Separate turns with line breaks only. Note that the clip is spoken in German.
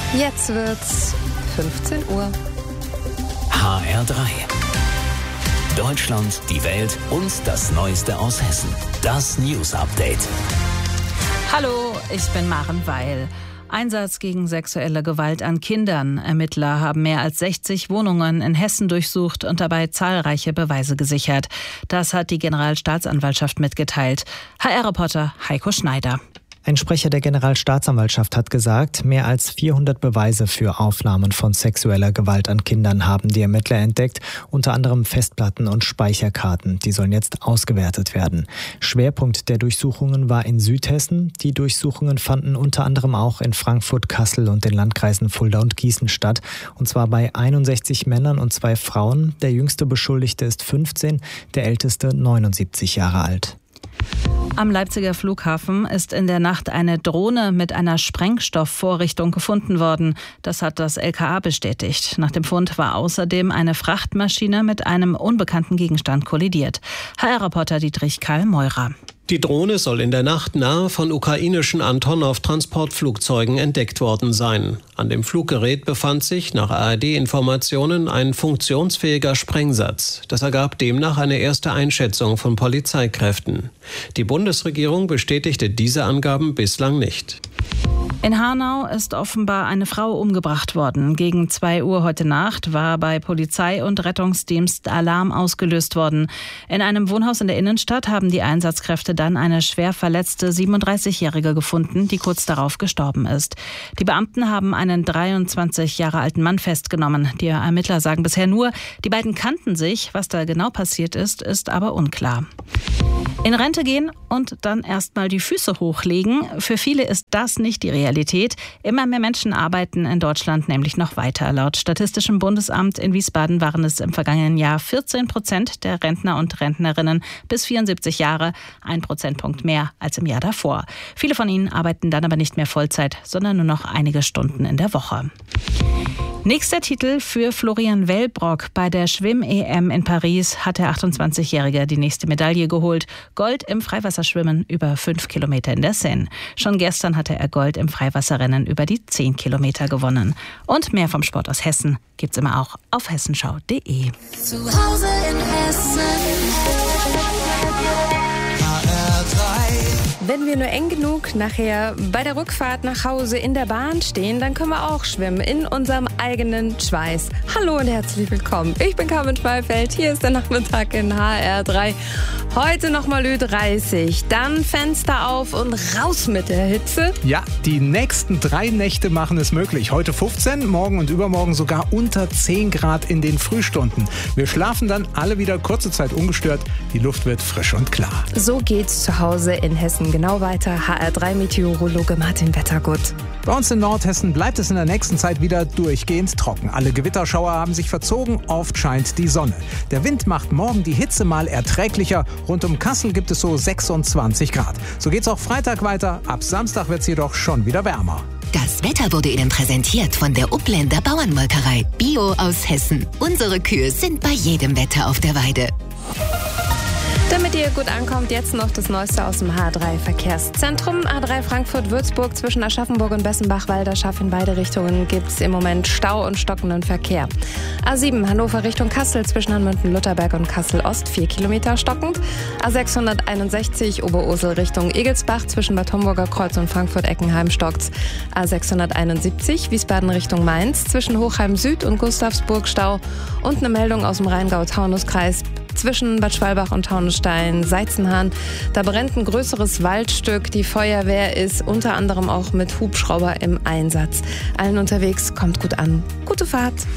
Jetzt wird's 15 Uhr.
HR3. Deutschland, die Welt und das Neueste aus Hessen. Das News Update.
Hallo, ich bin Maren Weil. Einsatz gegen sexuelle Gewalt an Kindern. Ermittler haben mehr als 60 Wohnungen in Hessen durchsucht und dabei zahlreiche Beweise gesichert. Das hat die Generalstaatsanwaltschaft mitgeteilt. HR-Reporter Heiko Schneider.
Ein Sprecher der Generalstaatsanwaltschaft hat gesagt, mehr als 400 Beweise für Aufnahmen von sexueller Gewalt an Kindern haben die Ermittler entdeckt, unter anderem Festplatten und Speicherkarten. Die sollen jetzt ausgewertet werden. Schwerpunkt der Durchsuchungen war in Südhessen. Die Durchsuchungen fanden unter anderem auch in Frankfurt, Kassel und den Landkreisen Fulda und Gießen statt. Und zwar bei 61 Männern und 2 Frauen. Der jüngste Beschuldigte ist 15, der älteste 79 Jahre alt.
Am Leipziger Flughafen ist in der Nacht eine Drohne mit einer Sprengstoffvorrichtung gefunden worden. Das hat das LKA bestätigt. Nach dem Fund war außerdem eine Frachtmaschine mit einem unbekannten Gegenstand kollidiert. HR-Reporter Dietrich Karl Meurer.
Die Drohne soll in der Nacht nahe von ukrainischen Antonov-Transportflugzeugen entdeckt worden sein. An dem Fluggerät befand sich nach ARD-Informationen ein funktionsfähiger Sprengsatz. Das ergab demnach eine erste Einschätzung von Polizeikräften. Die Bundesregierung bestätigte diese Angaben bislang nicht.
In Hanau ist offenbar eine Frau umgebracht worden. Gegen 2 Uhr heute Nacht war bei Polizei und Rettungsdienst Alarm ausgelöst worden. In einem Wohnhaus in der Innenstadt haben die Einsatzkräfte dann eine schwer verletzte 37-Jährige gefunden, die kurz darauf gestorben ist. Die Beamten haben einen 23 Jahre alten Mann festgenommen. Die Ermittler sagen bisher nur, die beiden kannten sich. Was da genau passiert ist, ist aber unklar. In Rente gehen und dann erstmal die Füße hochlegen. Für viele ist das nicht die Realität. Immer mehr Menschen arbeiten in Deutschland nämlich noch weiter. Laut Statistischem Bundesamt in Wiesbaden waren es im vergangenen Jahr 14% der Rentner und Rentnerinnen bis 74 Jahre, 1 Prozentpunkt mehr als im Jahr davor. Viele von ihnen arbeiten dann aber nicht mehr Vollzeit, sondern nur noch einige Stunden in der Woche. Nächster Titel für Florian Wellbrock. Bei der Schwimm-EM in Paris hat der 28-Jährige die nächste Medaille geholt. Gold im Freiwasserschwimmen über 5 Kilometer in der Seine. Schon gestern hatte er Gold im Freiwasserrennen über die 10 Kilometer gewonnen. Und mehr vom Sport aus Hessen gibt's immer auch auf hessenschau.de.
Zu Hause in Hessen.
Wenn wir nur eng genug nachher bei der Rückfahrt nach Hause in der Bahn stehen, dann können wir auch schwimmen in unserem eigenen Schweiß. Hallo und herzlich willkommen. Ich bin Carmen Schweifeld. Hier ist der Nachmittag in HR3. Heute nochmal Ü30, dann Fenster auf und raus mit der Hitze.
Ja, die nächsten 3 Nächte machen es möglich. Heute 15, morgen und übermorgen sogar unter 10 Grad in den Frühstunden. Wir schlafen dann alle wieder kurze Zeit ungestört. Die Luft wird frisch und klar.
So geht's zu Hause in Hessen genau weiter. HR3-Meteorologe Martin Wettergut.
Bei uns in Nordhessen bleibt es in der nächsten Zeit wieder durchgehend trocken. Alle Gewitterschauer haben sich verzogen, oft scheint die Sonne. Der Wind macht morgen die Hitze mal erträglicher. Rund um Kassel gibt es so 26 Grad. So geht's auch Freitag weiter. Ab Samstag wird's jedoch schon wieder wärmer.
Das Wetter wurde Ihnen präsentiert von der Upländer Bauernmolkerei. Bio aus Hessen. Unsere Kühe sind bei jedem Wetter auf der Weide.
Damit ihr gut ankommt, jetzt noch das Neueste aus dem H3-Verkehrszentrum. A3 Frankfurt-Würzburg zwischen Aschaffenburg und Bessenbach-Walderschaff in beide Richtungen gibt es im Moment Stau und stockenden Verkehr. A7 Hannover Richtung Kassel zwischen Hanmünden-Lutherberg und Kassel-Ost 4 Kilometer stockend. A661 Oberursel Richtung Egelsbach zwischen Bad Homburger Kreuz und Frankfurt-Eckenheim stockt's. A671 Wiesbaden Richtung Mainz zwischen Hochheim Süd und Gustavsburg Stau. Und eine Meldung aus dem Rheingau-Taunus-Kreis zwischen Bad Schwalbach und Taunusstein-Seizenhahn. Da brennt ein größeres Waldstück. Die Feuerwehr ist unter anderem auch mit Hubschrauber im Einsatz. Allen unterwegs, kommt gut an. Gute Fahrt.